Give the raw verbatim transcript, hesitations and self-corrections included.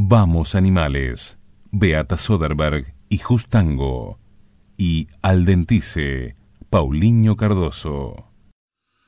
Vamos Animales, Beata Soderberg y Justango. Y Al Dentice, Paulinho Cardoso.